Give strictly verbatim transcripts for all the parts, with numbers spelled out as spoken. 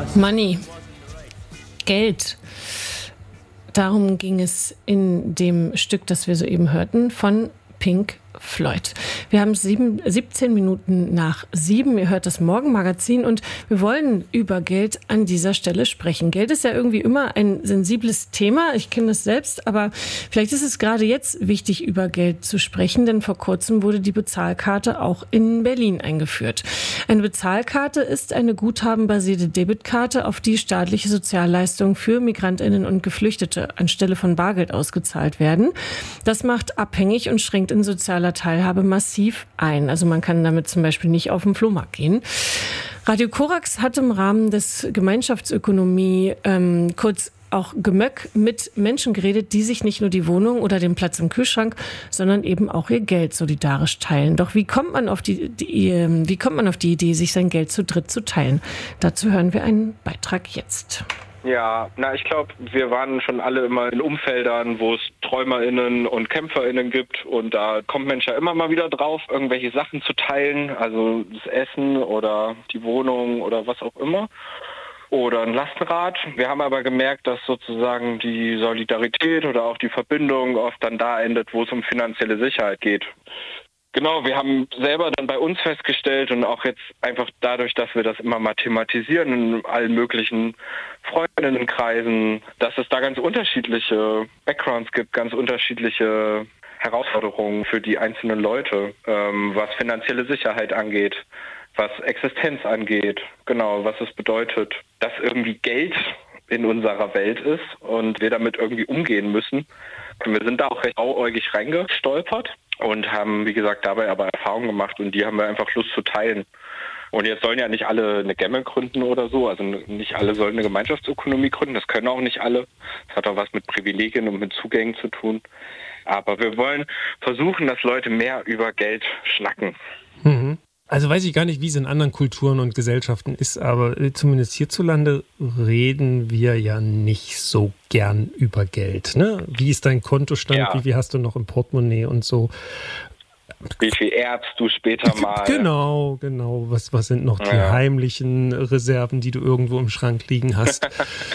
Money, Geld. Darum ging es in dem Stück, das wir soeben hörten, von Pink Floyd. Wir haben sieben, siebzehn Minuten nach sieben. Ihr hört das Morgenmagazin und wir wollen über Geld an dieser Stelle sprechen. Geld ist ja irgendwie immer ein sensibles Thema. Ich kenne das selbst, aber vielleicht ist es gerade jetzt wichtig, über Geld zu sprechen, denn vor kurzem wurde die Bezahlkarte auch in Berlin eingeführt. Eine Bezahlkarte ist eine guthabenbasierte Debitkarte, auf die staatliche Sozialleistungen für MigrantInnen und Geflüchtete anstelle von Bargeld ausgezahlt werden. Das macht abhängig und schränkt in sozialer Teilhabe massiv ein. Also man kann damit zum Beispiel nicht auf den Flohmarkt gehen. Radio Korax hat im Rahmen des Gemeinschaftsökonomie, ähm, kurz auch Gemöck, mit Menschen geredet, die sich nicht nur die Wohnung oder den Platz im Kühlschrank, sondern eben auch ihr Geld solidarisch teilen. Doch wie kommt man auf die, die, wie kommt man auf die Idee, sich sein Geld zu dritt zu teilen? Dazu hören wir einen Beitrag jetzt. Ja, na, ich glaube, wir waren schon alle immer in Umfeldern, wo es TräumerInnen und KämpferInnen gibt und da kommt Mensch ja immer mal wieder drauf, irgendwelche Sachen zu teilen, also das Essen oder die Wohnung oder was auch immer. Oder ein Lastenrad. Wir haben aber gemerkt, dass sozusagen die Solidarität oder auch die Verbindung oft dann da endet, wo es um finanzielle Sicherheit geht. Genau, wir haben selber dann bei uns festgestellt und auch jetzt einfach dadurch, dass wir das immer mal thematisieren in allen möglichen Freundinnenkreisen, dass es da ganz unterschiedliche Backgrounds gibt, ganz unterschiedliche Herausforderungen für die einzelnen Leute, ähm, was finanzielle Sicherheit angeht, was Existenz angeht, genau, was es bedeutet, dass irgendwie Geld in unserer Welt ist und wir damit irgendwie umgehen müssen. Wir sind da auch recht auäugig reingestolpert und haben, wie gesagt, dabei aber Erfahrungen gemacht und die haben wir einfach Lust zu teilen. Und jetzt sollen ja nicht alle eine Gemme gründen oder so, also nicht alle sollen eine Gemeinschaftsökonomie gründen, das können auch nicht alle. Das hat auch was mit Privilegien und mit Zugängen zu tun. Aber wir wollen versuchen, dass Leute mehr über Geld schnacken. Mhm. Also weiß ich gar nicht, wie es in anderen Kulturen und Gesellschaften ist, aber zumindest hierzulande reden wir ja nicht so gern über Geld. Ne? Wie ist dein Kontostand? Ja. Wie viel hast du noch im Portemonnaie und so? Wie viel erbst du später mal? Genau, genau. Was, was sind noch die ja. heimlichen Reserven, die du irgendwo im Schrank liegen hast?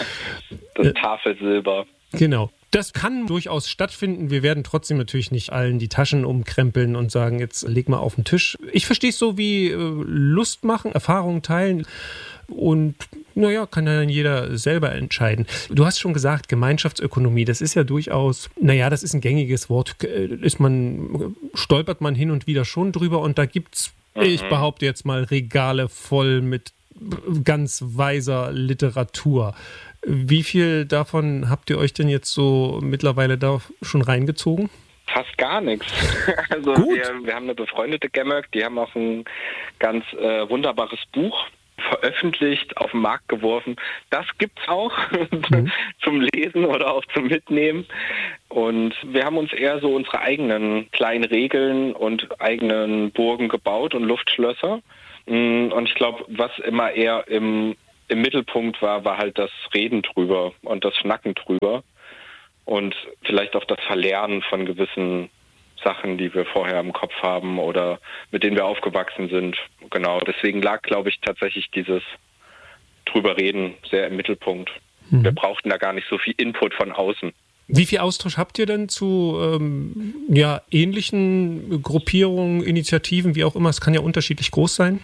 Das Tafelsilber. Genau. Das kann durchaus stattfinden. Wir werden trotzdem natürlich nicht allen die Taschen umkrempeln und sagen, jetzt leg mal auf den Tisch. Ich verstehe es so wie äh, Lust machen, Erfahrungen teilen und naja, kann ja dann jeder selber entscheiden. Du hast schon gesagt, Gemeinschaftsökonomie, das ist ja durchaus, naja, das ist ein gängiges Wort. Ist man, stolpert man hin und wieder schon drüber und da gibt's, mhm. ich behaupte jetzt mal, Regale voll mit ganz weiser Literatur. Wie viel davon habt ihr euch denn jetzt so mittlerweile da schon reingezogen? Fast gar nichts. Also Gut. Wir, wir haben eine befreundete Gemöck, die haben auch ein ganz äh, wunderbares Buch veröffentlicht, auf den Markt geworfen. Das gibt's auch mhm. zum Lesen oder auch zum Mitnehmen. Und wir haben uns eher so unsere eigenen kleinen Regeln und eigenen Burgen gebaut und Luftschlösser. Und ich glaube, was immer eher im Im Mittelpunkt war, war halt das Reden drüber und das Schnacken drüber und vielleicht auch das Verlernen von gewissen Sachen, die wir vorher im Kopf haben oder mit denen wir aufgewachsen sind. Genau, deswegen lag, glaube ich, tatsächlich dieses drüber reden sehr im Mittelpunkt. Mhm. Wir brauchten da gar nicht so viel Input von außen. Wie viel Austausch habt ihr denn zu ähm, ja, ähnlichen Gruppierungen, Initiativen, wie auch immer? Es kann ja unterschiedlich groß sein.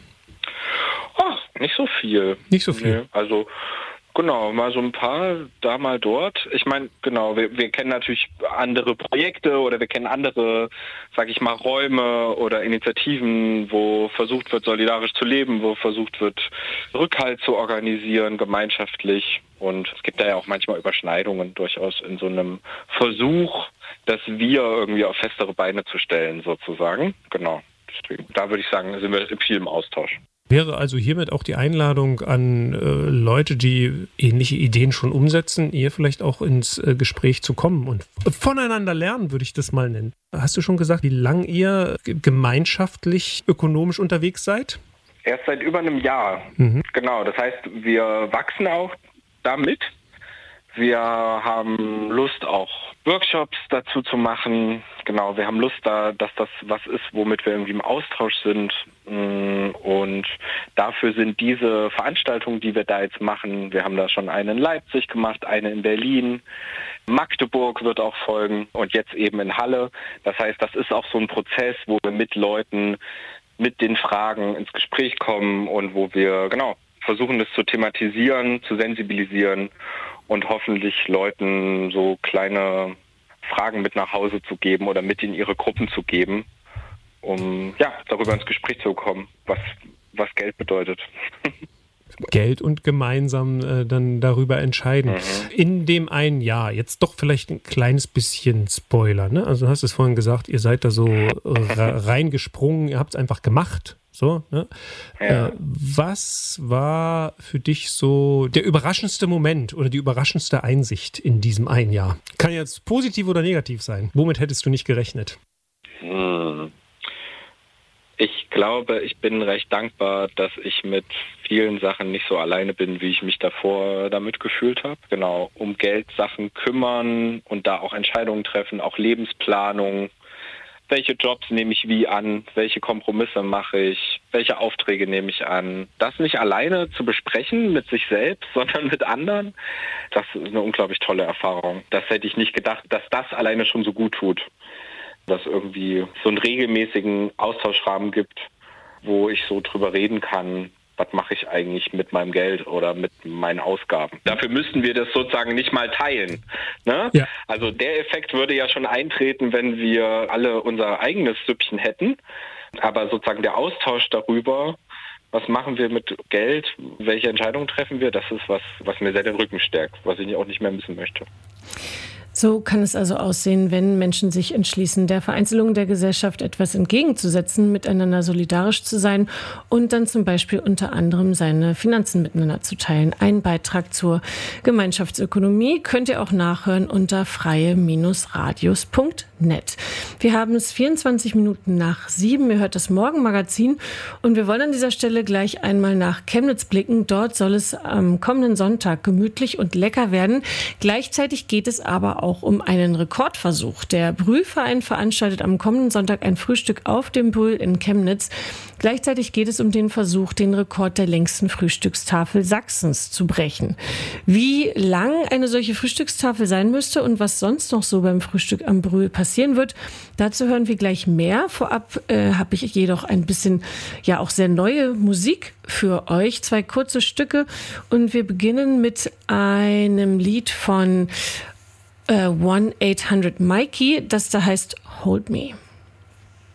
Nicht so viel. Nicht so viel. Nee, also genau, mal so ein paar da, mal dort. Ich meine, genau, wir, wir kennen natürlich andere Projekte oder wir kennen andere, sag ich mal, Räume oder Initiativen, wo versucht wird, solidarisch zu leben, wo versucht wird, Rückhalt zu organisieren, gemeinschaftlich. Und es gibt da ja auch manchmal Überschneidungen durchaus in so einem Versuch, das Wir irgendwie auf festere Beine zu stellen, sozusagen. Genau. Deswegen, da würde ich sagen, sind wir viel im Austausch. Wäre also hiermit auch die Einladung an äh, Leute, die ähnliche Ideen schon umsetzen, ihr vielleicht auch ins äh, Gespräch zu kommen und voneinander lernen, würde ich das mal nennen. Hast du schon gesagt, wie lange ihr g- gemeinschaftlich ökonomisch unterwegs seid? Erst seit über einem Jahr. Mhm. Genau, das heißt, wir wachsen auch damit. Wir haben Lust, auch Workshops dazu zu machen. Genau, wir haben Lust da, dass das was ist, womit wir irgendwie im Austausch sind. Und dafür sind diese Veranstaltungen, die wir da jetzt machen, wir haben da schon eine in Leipzig gemacht, eine in Berlin, Magdeburg wird auch folgen und jetzt eben in Halle. Das heißt, das ist auch so ein Prozess, wo wir mit Leuten, mit den Fragen ins Gespräch kommen und wo wir, genau, versuchen, das zu thematisieren, zu sensibilisieren und hoffentlich Leuten so kleine Fragen mit nach Hause zu geben oder mit in ihre Gruppen zu geben, um ja darüber ins Gespräch zu kommen, was, was Geld bedeutet. Geld und gemeinsam äh, dann darüber entscheiden. Mhm. In dem einen Jahr, jetzt doch vielleicht ein kleines bisschen Spoiler, ne? Also du hast es vorhin gesagt, ihr seid da so ra- reingesprungen, ihr habt es einfach gemacht. So, ne? Ja. Äh, was war für dich so der überraschendste Moment oder die überraschendste Einsicht in diesem einen Jahr? Kann jetzt positiv oder negativ sein. Womit hättest du nicht gerechnet? Hm. Ich glaube, ich bin recht dankbar, dass ich mit vielen Sachen nicht so alleine bin, wie ich mich davor damit gefühlt habe. Genau, um Geldsachen kümmern und da auch Entscheidungen treffen, auch Lebensplanung. Welche Jobs nehme ich wie an? Welche Kompromisse mache ich? Welche Aufträge nehme ich an? Das nicht alleine zu besprechen mit sich selbst, sondern mit anderen, das ist eine unglaublich tolle Erfahrung. Das hätte ich nicht gedacht, dass das alleine schon so gut tut. Dass irgendwie so einen regelmäßigen Austauschrahmen gibt, wo ich so drüber reden kann, was mache ich eigentlich mit meinem Geld oder mit meinen Ausgaben. Dafür müssten wir das sozusagen nicht mal teilen. Ne? Ja. Also der Effekt würde ja schon eintreten, wenn wir alle unser eigenes Süppchen hätten. Aber sozusagen der Austausch darüber, was machen wir mit Geld, welche Entscheidungen treffen wir, das ist was, was mir sehr den Rücken stärkt, was ich auch nicht mehr missen möchte. So kann es also aussehen, wenn Menschen sich entschließen, der Vereinzelung der Gesellschaft etwas entgegenzusetzen, miteinander solidarisch zu sein und dann zum Beispiel unter anderem seine Finanzen miteinander zu teilen. Ein Beitrag zur Gemeinschaftsökonomie könnt ihr auch nachhören unter freie Radios punkt net. Wir haben es vierundzwanzig Minuten nach sieben. Ihr hört das Morgenmagazin und wir wollen an dieser Stelle gleich einmal nach Chemnitz blicken. Dort soll es am kommenden Sonntag gemütlich und lecker werden. Gleichzeitig geht es aber auch um einen Rekordversuch. Der Brühlverein veranstaltet am kommenden Sonntag ein Frühstück auf dem Brühl in Chemnitz. Gleichzeitig geht es um den Versuch, den Rekord der längsten Frühstückstafel Sachsens zu brechen. Wie lang eine solche Frühstückstafel sein müsste und was sonst noch so beim Frühstück am Brühl passieren wird, dazu hören wir gleich mehr. Vorab äh, habe ich jedoch ein bisschen, ja auch sehr neue Musik für euch. Zwei kurze Stücke und wir beginnen mit einem Lied von äh, one eight hundred Mikey, das da heißt Hold Me.